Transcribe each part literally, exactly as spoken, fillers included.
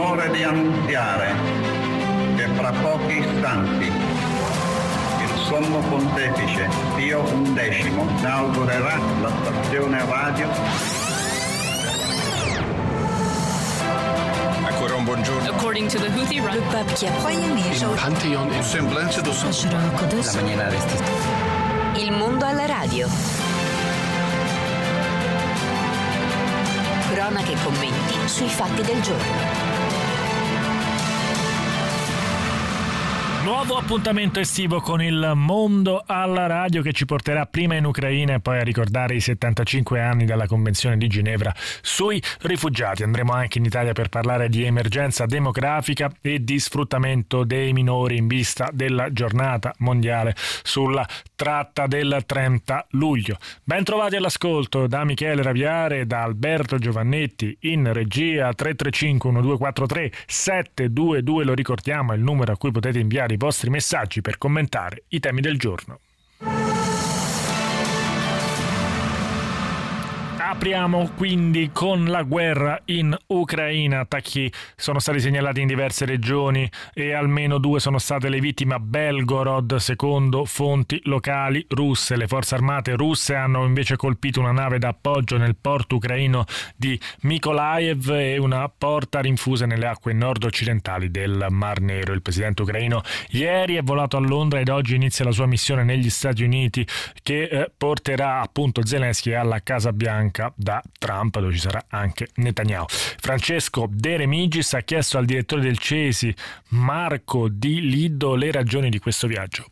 l'onore di annunziare che fra pochi istanti il Sommo Pontefice Pio undicesimo inaugurerà la stazione radio. Ancora un buongiorno. According to the Houthi, le pape qui a Il Pantheon in semblanza do La maniera vestita. Il mondo alla radio. Cronache e commenti sui fatti del giorno. Nuovo appuntamento estivo con il mondo alla radio che ci porterà prima in Ucraina e poi a ricordare i settantacinque anni dalla Convenzione di Ginevra sui rifugiati. Andremo anche in Italia per parlare di emergenza demografica e di sfruttamento dei minori in vista della giornata mondiale sulla tratta del trenta luglio. Ben trovati all'ascolto da Michele Raviare e da Alberto Giovannetti in regia. Tre tre cinque uno due quattro tre sette due due, lo ricordiamo, è il numero a cui potete inviare i vostri messaggi per commentare i temi del giorno. Apriamo quindi con la guerra in Ucraina. Attacchi sono stati segnalati in diverse regioni e almeno due sono state le vittime a Belgorod, secondo fonti locali russe. Le forze armate russe hanno invece colpito una nave d'appoggio nel porto ucraino di Mykolaiv e una porta rinfusa nelle acque nord-occidentali del Mar Nero. Il presidente ucraino ieri è volato a Londra ed oggi inizia la sua missione negli Stati Uniti che eh, porterà appunto Zelensky alla Casa Bianca da Trump, dove ci sarà anche Netanyahu. Francesco De Remigis ha chiesto al direttore del CESI, Marco Di Lido, le ragioni di questo viaggio.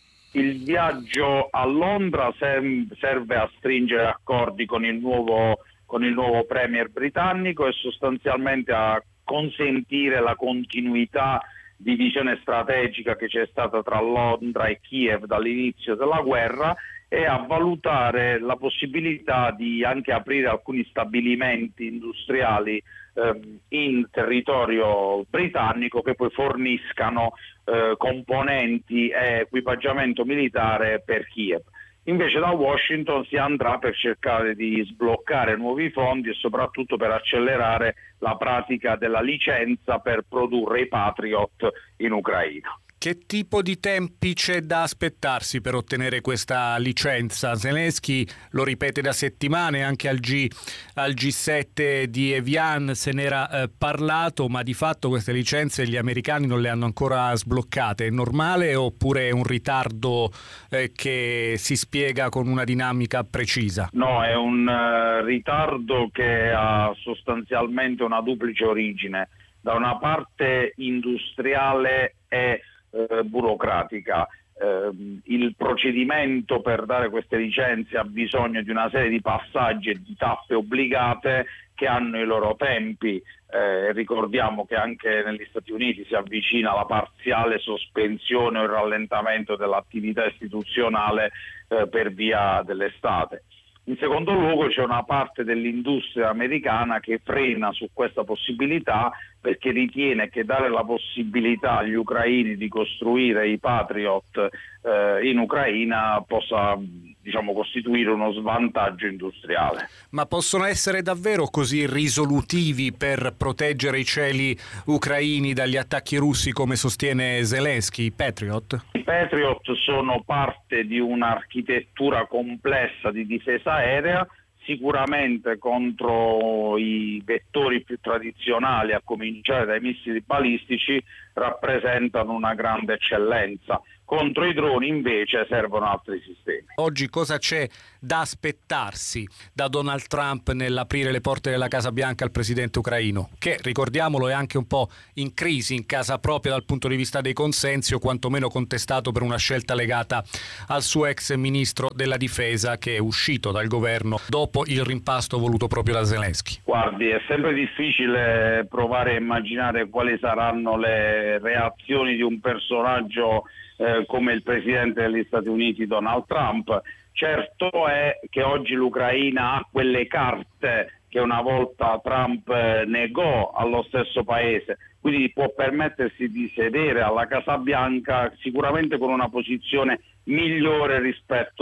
Il viaggio a Londra serve a stringere accordi con il nuovo, con il nuovo premier britannico e sostanzialmente a consentire la continuità di visione strategica che c'è stata tra Londra e Kiev dall'inizio della guerra e a valutare la possibilità di anche aprire alcuni stabilimenti industriali ehm, in territorio britannico che poi forniscano eh, componenti e equipaggiamento militare per Kiev. Invece da Washington si andrà per cercare di sbloccare nuovi fondi e soprattutto per accelerare la pratica della licenza per produrre i Patriot in Ucraina. Che tipo di tempi c'è da aspettarsi per ottenere questa licenza? Zelensky lo ripete da settimane, anche al, G, al G sette di Evian se n'era eh, parlato, ma di fatto queste licenze gli americani non le hanno ancora sbloccate. È normale oppure è un ritardo eh, che si spiega con una dinamica precisa? No, è un uh, ritardo che ha sostanzialmente una duplice origine. Da una parte industriale e Eh, burocratica. Eh, il procedimento per dare queste licenze ha bisogno di una serie di passaggi e di tappe obbligate che hanno i loro tempi. Eh, ricordiamo che anche negli Stati Uniti si avvicina la parziale sospensione o il rallentamento dell'attività istituzionale eh, per via dell'estate. In secondo luogo c'è una parte dell'industria americana che frena su questa possibilità perché ritiene che dare la possibilità agli ucraini di costruire i Patriot eh, in Ucraina possa, diciamo, costituire uno svantaggio industriale. Ma possono essere davvero così risolutivi per proteggere i cieli ucraini dagli attacchi russi come sostiene Zelensky, i Patriot? I Patriot sono parte di un'architettura complessa di difesa aerea, sicuramente contro i vettori più tradizionali, a cominciare dai missili balistici, rappresentano una grande eccellenza. Contro i droni invece servono altri sistemi. Oggi cosa c'è da aspettarsi da Donald Trump nell'aprire le porte della Casa Bianca al presidente ucraino, che, ricordiamolo, è anche un po' in crisi in casa propria dal punto di vista dei consensi, o quantomeno contestato per una scelta legata al suo ex ministro della difesa che è uscito dal governo dopo il rimpasto voluto proprio da Zelensky? Guardi, è sempre difficile provare a immaginare quali saranno le reazioni di un personaggio eh, come il presidente degli Stati Uniti Donald Trump. Certo è che oggi l'Ucraina ha quelle carte che una volta Trump eh, negò allo stesso paese, quindi può permettersi di sedere alla Casa Bianca sicuramente con una posizione migliore rispetto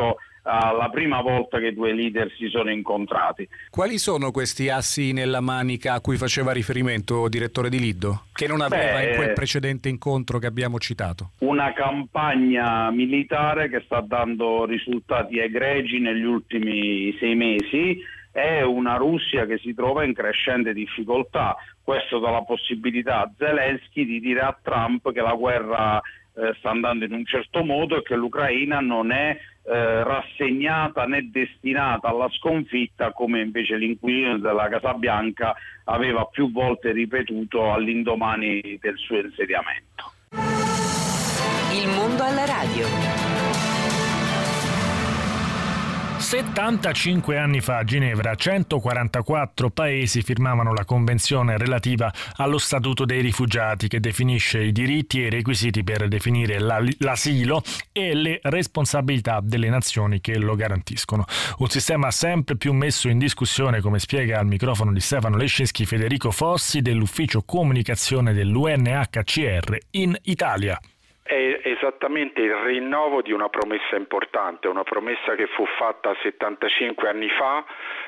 alla prima volta che i due leader si sono incontrati. Quali sono questi assi nella manica a cui faceva riferimento, direttore di Liddo, che non aveva Beh, in quel precedente incontro che abbiamo citato? Una campagna militare che sta dando risultati egregi negli ultimi sei mesi, è una Russia che si trova in crescente difficoltà. Questo dà la possibilità a Zelensky di dire a Trump che la guerra eh, sta andando in un certo modo e che l'Ucraina non è eh, rassegnata né destinata alla sconfitta, come invece l'inquilino della Casa Bianca aveva più volte ripetuto all'indomani del suo insediamento. Il mondo alla radio. settantacinque anni fa a Ginevra centoquarantaquattro paesi firmavano la convenzione relativa allo Statuto dei rifugiati, che definisce i diritti e i requisiti per definire la, l'asilo e le responsabilità delle nazioni che lo garantiscono. Un sistema sempre più messo in discussione, come spiega al microfono di Stefano Lescinski Federico Fossi dell'ufficio comunicazione dell'U N H C R in Italia. È esattamente il rinnovo di una promessa importante, una promessa che fu fatta settantacinque anni fa,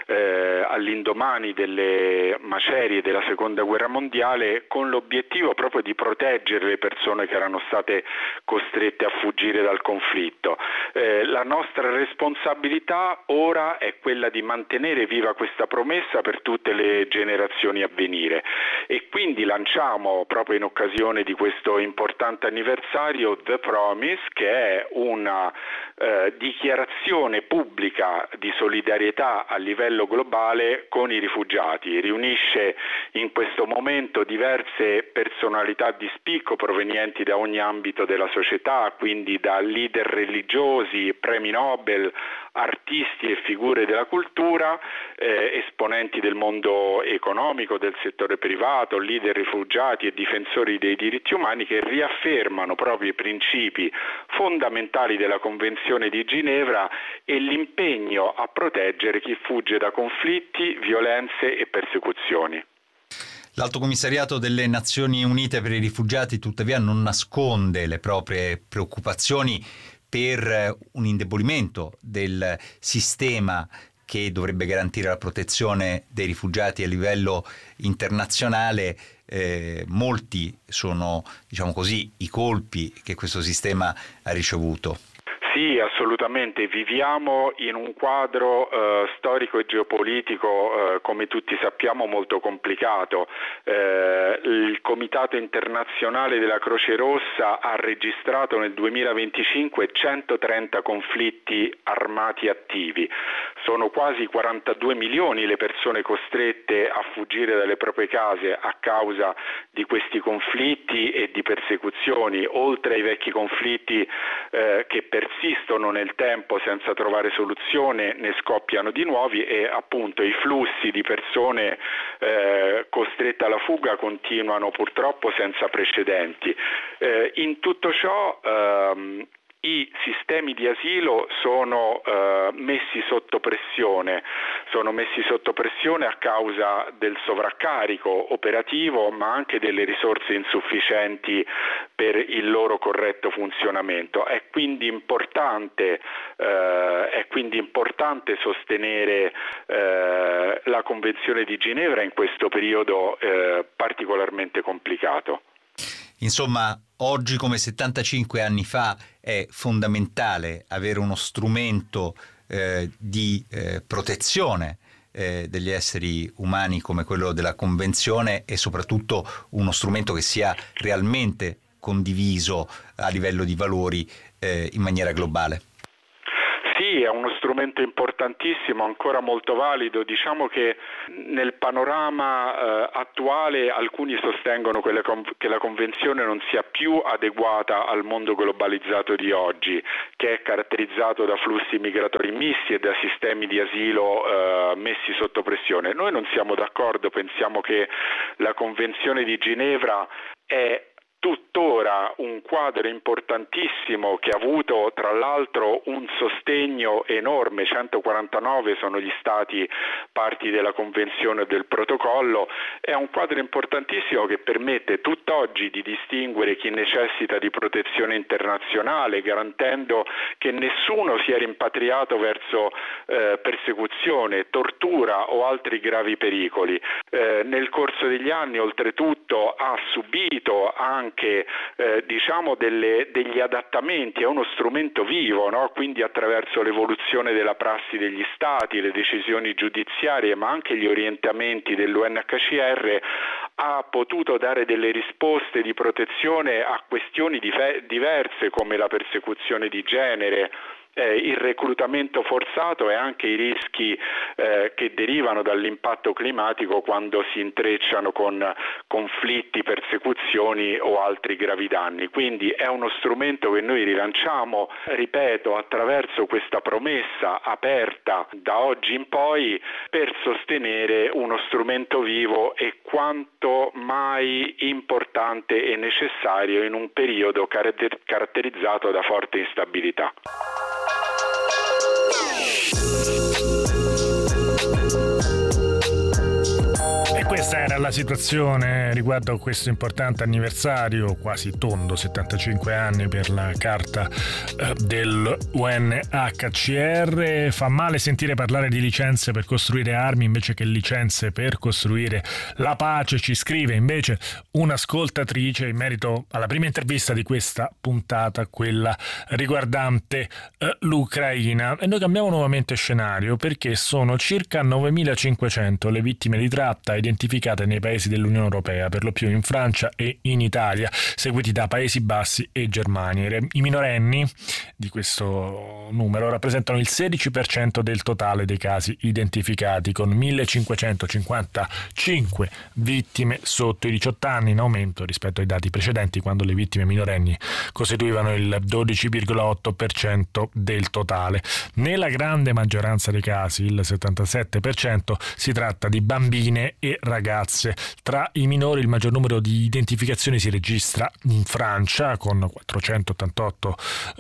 eh, all'indomani delle macerie della Seconda Guerra Mondiale, con l'obiettivo proprio di proteggere le persone che erano state costrette a fuggire dal conflitto. Eh, la nostra responsabilità ora è quella di mantenere viva questa promessa per tutte le generazioni a venire, e quindi lanciamo, proprio in occasione di questo importante anniversario, The Promise, che è una eh, dichiarazione pubblica di solidarietà a livello globale con i rifugiati. Riunisce in questo momento diverse personalità di spicco provenienti da ogni ambito della società, quindi da leader religiosi, premi Nobel, artisti e figure della cultura, eh, esponenti del mondo economico, del settore privato, leader rifugiati e difensori dei diritti umani, che riaffermano proprio i principi fondamentali della Convenzione di Ginevra e l'impegno a proteggere chi fugge da conflitti, violenze e persecuzioni. L'Alto Commissariato delle Nazioni Unite per i Rifugiati tuttavia non nasconde le proprie preoccupazioni per un indebolimento del sistema che dovrebbe garantire la protezione dei rifugiati a livello internazionale. Eh, molti sono, diciamo così, i colpi che questo sistema ha ricevuto. Sì, assolutamente. Viviamo in un quadro eh, storico e geopolitico, eh, come tutti sappiamo, molto complicato. Eh, il Comitato Internazionale della Croce Rossa ha registrato nel duemilaventicinque centotrenta conflitti armati attivi. Sono quasi quarantadue milioni le persone costrette a fuggire dalle proprie case a causa di questi conflitti e di persecuzioni, oltre ai vecchi conflitti eh, che persistono Esistono nel tempo senza trovare soluzione, ne scoppiano di nuovi, e appunto i flussi di persone eh, costrette alla fuga continuano purtroppo senza precedenti. Eh, in tutto ciò ehm, i sistemi di asilo sono eh, messi sotto pressione, sono messi sotto pressione a causa del sovraccarico operativo, ma anche delle risorse insufficienti per il loro corretto funzionamento. È quindi importante, eh, è quindi importante sostenere eh, la Convenzione di Ginevra in questo periodo eh, particolarmente complicato. Insomma, oggi come settantacinque anni fa è fondamentale avere uno strumento eh, di eh, protezione eh, degli esseri umani come quello della Convenzione, e soprattutto uno strumento che sia realmente condiviso a livello di valori eh, in maniera globale. Sì, è uno strumento importantissimo, ancora molto valido. Diciamo che nel panorama eh, attuale alcuni sostengono che la, che la Convenzione non sia più adeguata al mondo globalizzato di oggi, che è caratterizzato da flussi migratori misti e da sistemi di asilo eh, messi sotto pressione. Noi non siamo d'accordo, pensiamo che la Convenzione di Ginevra è tuttora un quadro importantissimo che ha avuto tra l'altro un sostegno enorme. centoquarantanove sono gli stati parti della convenzione del protocollo. È un quadro importantissimo che permette tutt'oggi di distinguere chi necessita di protezione internazionale, garantendo che nessuno sia rimpatriato verso eh, persecuzione, tortura o altri gravi pericoli. Eh, nel corso degli anni oltretutto ha subito anche anche eh, diciamo delle, degli adattamenti, è uno strumento vivo, no? Quindi attraverso l'evoluzione della prassi degli stati, le decisioni giudiziarie, ma anche gli orientamenti dell'U N H C R, ha potuto dare delle risposte di protezione a questioni dife- diverse come la persecuzione di genere, Eh, il reclutamento forzato e anche i rischi eh, che derivano dall'impatto climatico quando si intrecciano con conflitti, persecuzioni o altri gravi danni. Quindi è uno strumento che noi rilanciamo, ripeto, attraverso questa promessa aperta da oggi in poi per sostenere uno strumento vivo e quanto mai importante e necessario in un periodo caratter- caratterizzato da forte instabilità. E questa era la situazione riguardo a questo importante anniversario, quasi tondo, settantacinque anni per la carta eh, dell'U N H C R. Fa male sentire parlare di licenze per costruire armi invece che licenze per costruire la pace, ci scrive invece un'ascoltatrice in merito alla prima intervista di questa puntata, quella riguardante eh, l'Ucraina. E noi cambiamo nuovamente scenario perché sono circa novemilacinquecento le vittime di tratta identificate nei paesi dell'Unione Europea, per lo più in Francia e in Italia, seguiti da Paesi Bassi e Germania. I minorenni di questo numero rappresentano il sedici per cento del totale dei casi identificati, con millecinquecentocinquantacinque vittime sotto i diciotto anni, in aumento rispetto ai dati precedenti, quando le vittime minorenni costituivano il dodici virgola otto per cento del totale. Nella grande maggioranza dei casi, il settantasette per cento, si tratta di bambine e ragazze. Tra i minori il maggior numero di identificazioni si registra in Francia, con quattrocentottantotto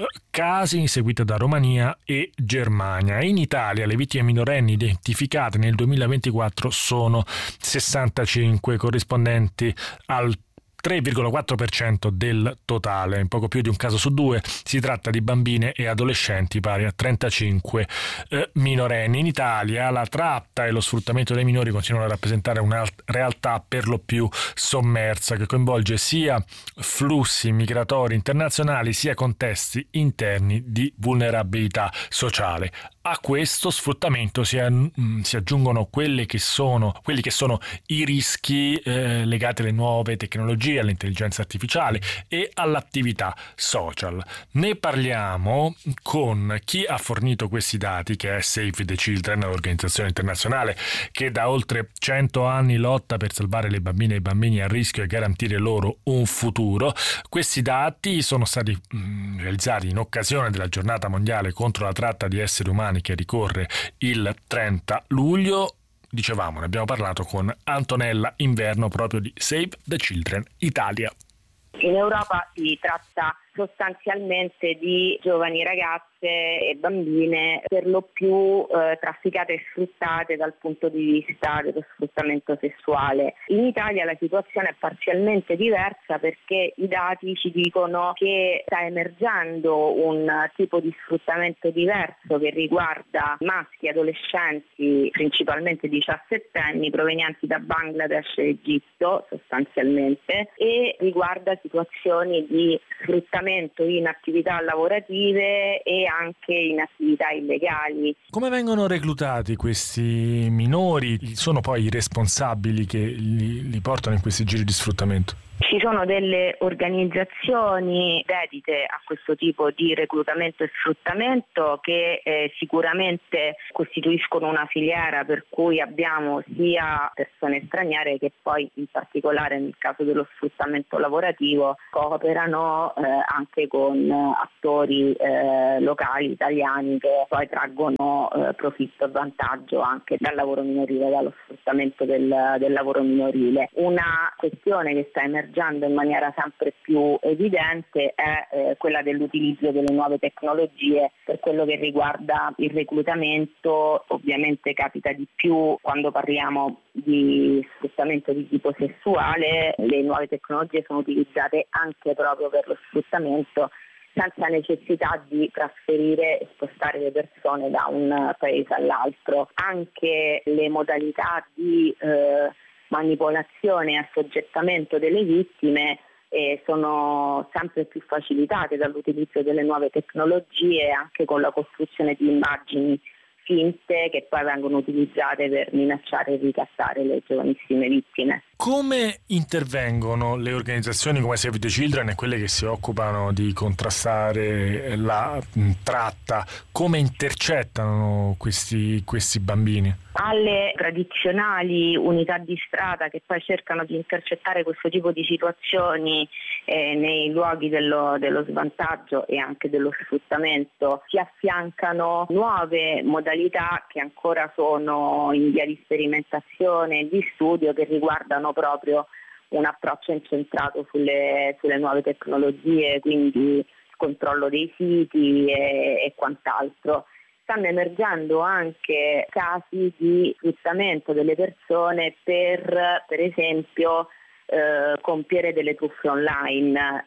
casi, seguito da Romania e Germania. In Italia le vittime minorenni identificate nel duemilaventiquattro sono sessantacinque, corrispondenti al tre virgola quattro per cento del totale, in poco più di un caso su due. Si tratta di bambine e adolescenti, pari a trentacinque eh, minorenni. In Italia la tratta e lo sfruttamento dei minori continuano a rappresentare una realtà per lo più sommersa, che coinvolge sia flussi migratori internazionali sia contesti interni di vulnerabilità sociale. A questo sfruttamento si, mh, si aggiungono quelle che sono, quelli che sono i rischi eh, legati alle nuove tecnologie, all'intelligenza artificiale e all'attività social. Ne parliamo con chi ha fornito questi dati, che è Save the Children, l'organizzazione internazionale che da oltre cento anni lotta per salvare le bambine e i bambini a rischio e garantire loro un futuro. Questi dati sono stati mh, realizzati in occasione della giornata mondiale contro la tratta di esseri umani, che ricorre il trenta luglio. Dicevamo, ne abbiamo parlato con Antonella Inverno proprio di Save the Children Italia. In Europa si tratta sostanzialmente di giovani ragazze e bambine, per lo più eh, trafficate e sfruttate dal punto di vista dello sfruttamento sessuale. In Italia la situazione è parzialmente diversa, perché i dati ci dicono che sta emergendo un tipo di sfruttamento diverso che riguarda maschi adolescenti, principalmente diciassettenni, provenienti da Bangladesh e Egitto sostanzialmente, e riguarda situazioni di sfruttamento in attività lavorative e anche in attività illegali. Come vengono reclutati questi minori? Sono poi i responsabili che li, li portano in questi giri di sfruttamento? Ci sono delle organizzazioni dedite a questo tipo di reclutamento e sfruttamento che eh, sicuramente costituiscono una filiera, per cui abbiamo sia persone straniere che poi in particolare nel caso dello sfruttamento lavorativo cooperano eh, anche con attori eh, locali italiani che poi traggono eh, profitto e vantaggio anche dal lavoro minorile, dallo sfruttamento del, del lavoro minorile. Una questione che sta emergendo emergendo in maniera sempre più evidente è eh, quella dell'utilizzo delle nuove tecnologie per quello che riguarda il reclutamento. Ovviamente capita di più quando parliamo di sfruttamento di tipo sessuale, le nuove tecnologie sono utilizzate anche proprio per lo sfruttamento, senza necessità di trasferire e spostare le persone da un paese all'altro. Anche le modalità di eh, manipolazione e assoggettamento delle vittime eh, sono sempre più facilitate dall'utilizzo delle nuove tecnologie, anche con la costruzione di immagini finte che poi vengono utilizzate per minacciare e ricattare le giovanissime vittime. Come intervengono le organizzazioni come Save the Children e quelle che si occupano di contrastare la tratta? Come intercettano questi, questi bambini? Alle tradizionali unità di strada che poi cercano di intercettare questo tipo di situazioni eh, nei luoghi dello, dello svantaggio e anche dello sfruttamento si affiancano nuove modalità che ancora sono in via di sperimentazione e di studio, che riguardano proprio un approccio incentrato sulle, sulle nuove tecnologie, quindi controllo dei siti e, e quant'altro. Stanno emergendo anche casi di sfruttamento delle persone per, per esempio, eh, compiere delle truffe online.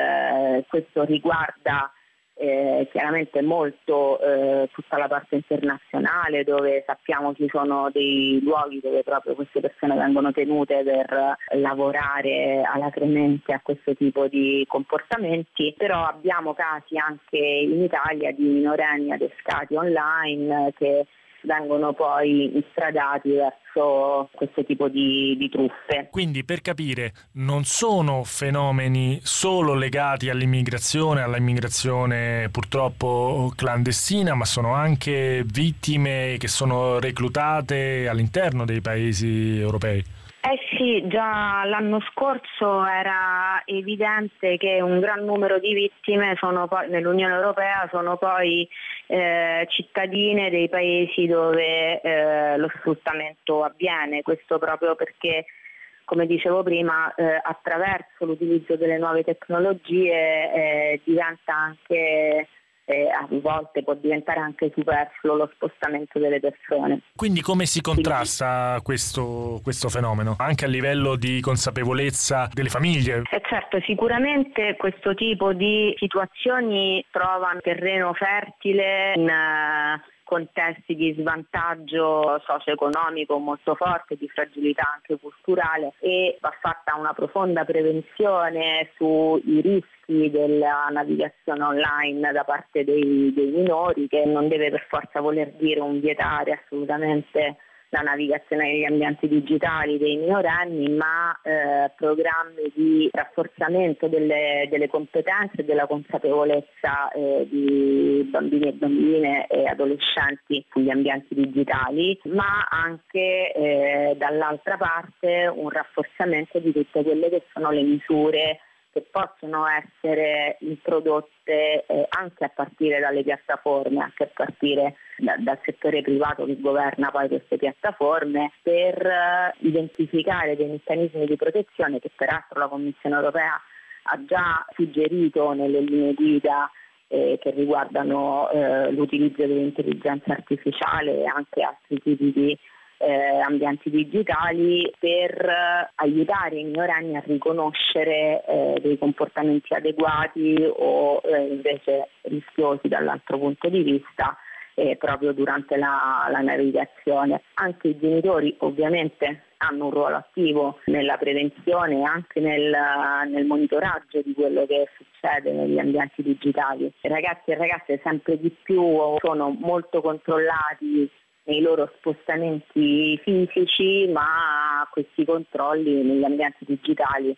Eh, questo riguarda eh, chiaramente molto eh, tutta la parte internazionale, dove sappiamo ci sono dei luoghi dove proprio queste persone vengono tenute per lavorare alacremente a questo tipo di comportamenti, però abbiamo casi anche in Italia di minorenni adescati online che vengono poi istradati verso questo tipo di, di truffe. Quindi, per capire, non sono fenomeni solo legati all'immigrazione, all'immigrazione purtroppo clandestina, ma sono anche vittime che sono reclutate all'interno dei paesi europei. Eh sì, già l'anno scorso era evidente che un gran numero di vittime sono poi, nell'Unione Europea sono poi eh, cittadine dei paesi dove eh, lo sfruttamento avviene, questo proprio perché, come dicevo prima, eh, attraverso l'utilizzo delle nuove tecnologie eh, diventa anche Eh, a volte può diventare anche superfluo lo spostamento delle persone. Quindi come si contrasta questo, questo fenomeno? Anche a livello di consapevolezza delle famiglie? Eh certo, sicuramente questo tipo di situazioni trovano terreno fertile in uh, contesti di svantaggio socio-economico molto forte, di fragilità anche culturale, e va fatta una profonda prevenzione sui rischi della navigazione online da parte dei, dei minori, che non deve per forza voler dire un vietare assolutamente la navigazione negli ambienti digitali dei minorenni, ma eh, programmi di rafforzamento delle, delle competenze e della consapevolezza eh, di bambini e bambine e adolescenti sugli ambienti digitali, ma anche eh, dall'altra parte un rafforzamento di tutte quelle che sono le misure che possono essere introdotte eh, anche a partire dalle piattaforme, anche a partire da, dal settore privato che governa poi queste piattaforme, per eh, identificare dei meccanismi di protezione che peraltro la Commissione Europea ha già suggerito nelle linee guida eh, che riguardano eh, l'utilizzo dell'intelligenza artificiale e anche altri tipi di Eh, ambienti digitali, per eh, aiutare i minorenni a riconoscere eh, dei comportamenti adeguati o eh, invece rischiosi dall'altro punto di vista eh, proprio durante la, la navigazione. Anche i genitori ovviamente hanno un ruolo attivo nella prevenzione e anche nel, nel monitoraggio di quello che succede negli ambienti digitali. I ragazzi e ragazze sempre di più sono molto controllati nei loro spostamenti fisici, ma questi controlli negli ambienti digitali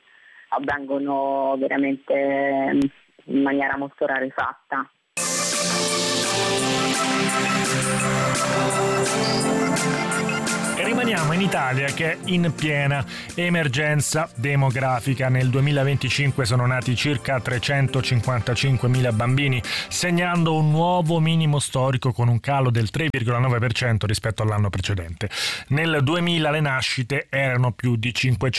avvengono veramente in maniera molto rarefatta. rimaniamo in Italia, che è in piena emergenza demografica. Nel duemilaventicinque sono nati circa trecentocinquantacinquemila bambini, segnando un nuovo minimo storico con un calo del tre virgola nove per cento rispetto all'anno precedente. Nel duemila le nascite erano più di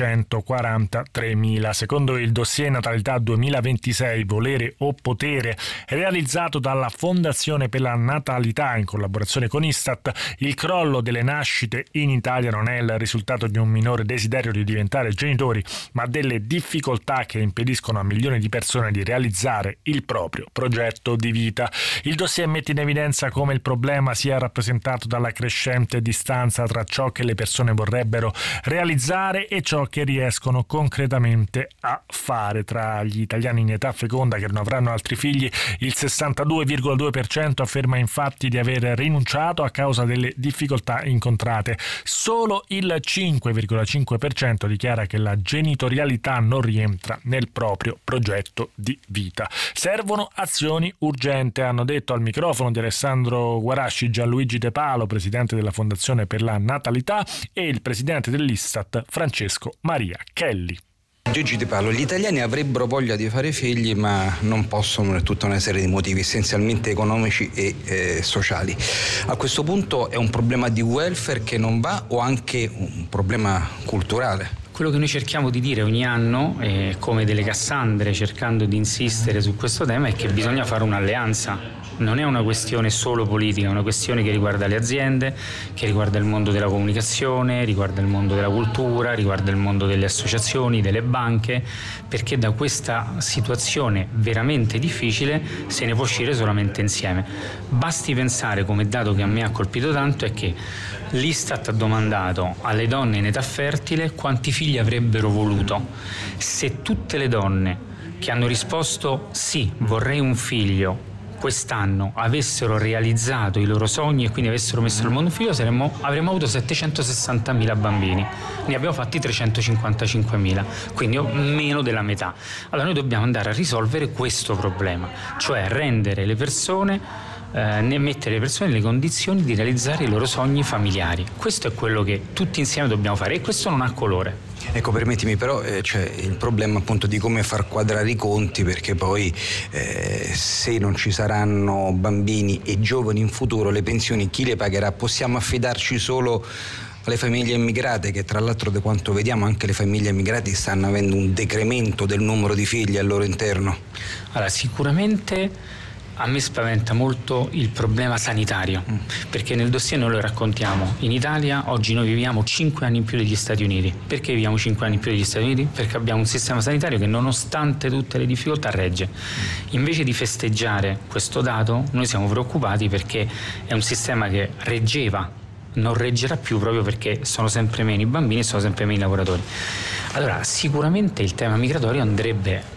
cinquecentoquarantatremila. Secondo il dossier Natalità duemilaventisei Volere o Potere, realizzato dalla Fondazione per la Natalità in collaborazione con Istat, il crollo delle nascite in Italia non è il risultato di un minore desiderio di diventare genitori, ma delle difficoltà che impediscono a milioni di persone di realizzare il proprio progetto di vita. Il dossier mette in evidenza come il problema sia rappresentato dalla crescente distanza tra ciò che le persone vorrebbero realizzare e ciò che riescono concretamente a fare. Tra gli italiani in età feconda che non avranno altri figli, il sessantadue virgola due per cento afferma infatti di aver rinunciato a causa delle difficoltà incontrate. Solo il cinque virgola cinque per cento dichiara che la genitorialità non rientra nel proprio progetto di vita. Servono azioni urgenti, hanno detto al microfono di Alessandro Guarasci Gianluigi De Palo, presidente della Fondazione per la Natalità, e il presidente dell'Istat Francesco Maria Chelli. Gigi De Palo, gli italiani avrebbero voglia di fare figli ma non possono per tutta una serie di motivi essenzialmente economici e eh, sociali. A questo punto è un problema di welfare che non va o anche un problema culturale? Quello che noi cerchiamo di dire ogni anno, eh, come delle Cassandre cercando di insistere su questo tema, è che bisogna fare un'alleanza. Non è una questione solo politica, è una questione che riguarda le aziende, che riguarda il mondo della comunicazione, riguarda il mondo della cultura, riguarda il mondo delle associazioni, delle banche, perché da questa situazione veramente difficile se ne può uscire solamente insieme. Basti pensare, come dato che a me ha colpito tanto, è che l'Istat ha domandato alle donne in età fertile quanti figli avrebbero voluto. Se tutte le donne che hanno risposto sì, vorrei un figlio, quest'anno avessero realizzato i loro sogni e quindi avessero messo al mondo un figlio, saremmo, avremmo avuto settecentosessantamila bambini. Ne abbiamo fatti trecentocinquantacinquemila, quindi meno della metà. Allora noi dobbiamo andare a risolvere questo problema, cioè rendere le persone Eh, ne mettere le persone nelle condizioni di realizzare i loro sogni familiari. Questo è quello che tutti insieme dobbiamo fare e questo non ha colore. Ecco, permettimi, però eh, c'è il problema appunto di come far quadrare i conti, perché poi eh, se non ci saranno bambini e giovani in futuro, le pensioni chi le pagherà? Possiamo affidarci solo alle famiglie immigrate, che tra l'altro, da quanto vediamo, anche le famiglie immigrate stanno avendo un decremento del numero di figli al loro interno? Allora, sicuramente a me spaventa molto il problema sanitario, perché nel dossier noi lo raccontiamo. In Italia oggi noi viviamo cinque anni in più degli Stati Uniti. Perché viviamo cinque anni in più degli Stati Uniti? Perché abbiamo un sistema sanitario che, nonostante tutte le difficoltà, regge. Invece di festeggiare questo dato, noi siamo preoccupati perché è un sistema che reggeva, non reggerà più, proprio perché sono sempre meno i bambini e sono sempre meno i lavoratori. Allora, sicuramente il tema migratorio andrebbe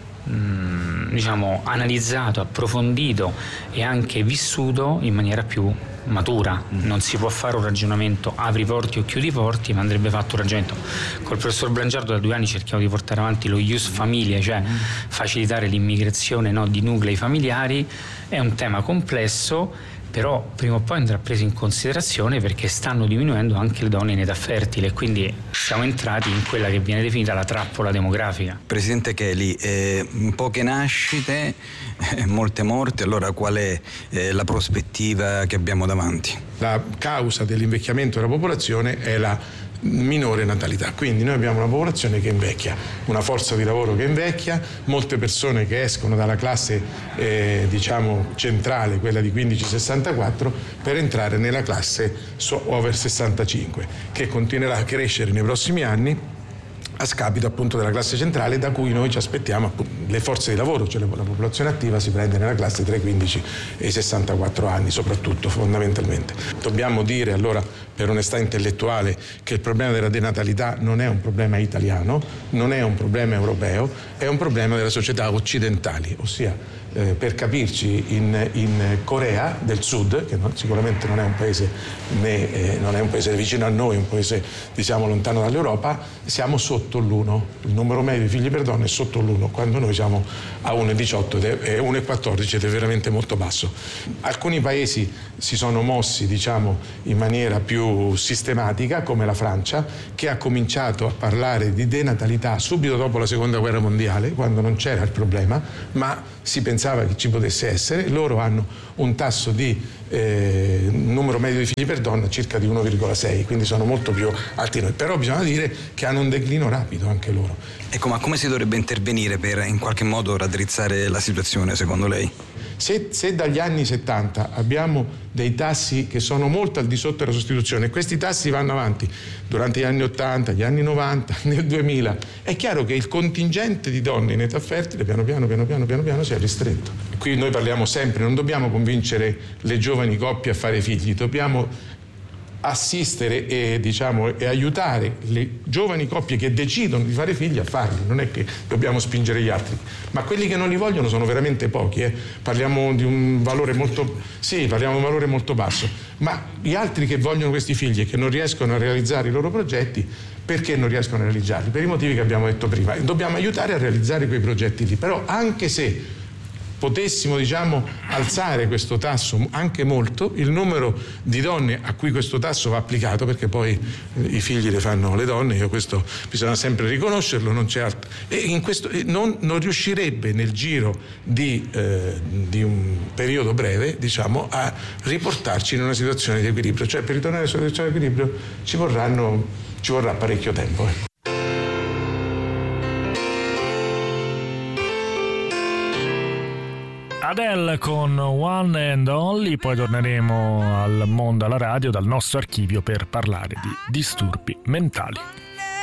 diciamo analizzato, approfondito e anche vissuto in maniera più matura. Non si può fare un ragionamento apri porti o chiudi porti, ma andrebbe fatto un ragionamento. Col professor Brangiardo da due anni cerchiamo di portare avanti lo ius familiae, cioè facilitare l'immigrazione, no, di nuclei familiari. È un tema complesso, però prima o poi andrà preso in considerazione, perché stanno diminuendo anche le donne in età fertile, quindi siamo entrati in quella che viene definita la trappola demografica. Presidente Chelli, eh, poche nascite, eh, molte morti, allora qual è eh, la prospettiva che abbiamo davanti? La causa dell'invecchiamento della popolazione è la minore natalità, quindi noi abbiamo una popolazione che invecchia, una forza di lavoro che invecchia, molte persone che escono dalla classe eh, diciamo centrale, quella di quindici sessantaquattro, per entrare nella classe over sessantacinque, che continuerà a crescere nei prossimi anni a scapito appunto della classe centrale, da cui noi ci aspettiamo appunto, le forze di lavoro, cioè la popolazione attiva si prende nella classe tra i quindici e i sessantaquattro anni, soprattutto, fondamentalmente. Dobbiamo dire allora, per onestà intellettuale, che il problema della denatalità non è un problema italiano, non è un problema europeo, è un problema delle società occidentali, ossia eh, per capirci in, in Corea del Sud, che non, sicuramente non è un paese né, eh, non è un paese vicino a noi, un paese diciamo lontano dall'Europa, siamo sotto l'uno. Il numero medio di figli per donna è sotto l'uno, quando noi siamo a uno virgola diciotto e uno virgola quattordici ed è veramente molto basso. Alcuni paesi si sono mossi diciamo in maniera più sistematica, come la Francia, che ha cominciato a parlare di denatalità subito dopo la seconda guerra mondiale, quando non c'era il problema, ma si pensava che ci potesse essere. Loro hanno un tasso di eh, numero medio di figli per donna circa di uno virgola sei, quindi sono molto più alti noi, però bisogna dire che hanno un declino rapido anche loro. Ecco, ma come si dovrebbe intervenire per in qualche modo raddrizzare la situazione secondo lei? Se, se dagli anni settanta abbiamo dei tassi che sono molto al di sotto della sostituzione e questi tassi vanno avanti durante gli anni ottanta, gli anni novanta, nel duemila, è chiaro che il contingente di donne in età fertile piano piano, piano piano, piano piano si è ristretto. Qui noi parliamo sempre, non dobbiamo convincere le giovani coppie a fare figli, dobbiamo assistere e, diciamo, e aiutare le giovani coppie che decidono di fare figli a farli, non è che dobbiamo spingere gli altri, ma quelli che non li vogliono sono veramente pochi, eh. parliamo di un valore molto sì, parliamo di un valore molto basso, ma gli altri che vogliono questi figli e che non riescono a realizzare i loro progetti, perché non riescono a realizzarli? Per i motivi che abbiamo detto prima. Dobbiamo aiutare a realizzare quei progetti lì, però anche se potessimo diciamo alzare questo tasso anche molto, il numero di donne a cui questo tasso va applicato, perché poi eh, i figli le fanno le donne, io questo bisogna sempre riconoscerlo, non c'è altro, e in questo eh, non, non riuscirebbe nel giro di, eh, di un periodo breve diciamo a riportarci in una situazione di equilibrio, cioè per ritornare alla situazione di equilibrio ci vorranno ci vorrà parecchio tempo. Eh. Adele con One and Only, poi torneremo al Mondo alla radio dal nostro archivio per parlare di disturbi mentali.